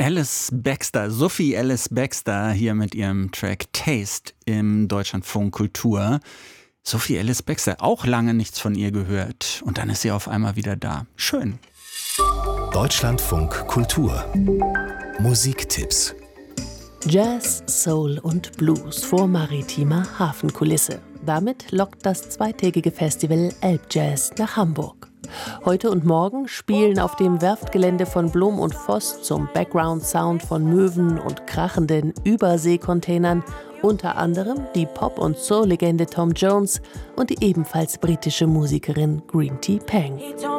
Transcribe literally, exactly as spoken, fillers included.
Alice Baxter, Sophie Alice Baxter hier mit ihrem Track Taste im Deutschlandfunk Kultur. Sophie Alice Baxter, auch lange nichts von ihr gehört. Und dann ist sie auf einmal wieder da. Schön. Deutschlandfunk Kultur. Musiktipps. Jazz, Soul und Blues vor maritimer Hafenkulisse. Damit lockt das zweitägige Festival Elbjazz nach Hamburg. Heute und morgen spielen auf dem Werftgelände von Blom und Voss zum Background-Sound von Möwen und krachenden Überseekontainern unter anderem die Pop- und Soul-Legende Tom Jones und die ebenfalls britische Musikerin Green Tea Peng.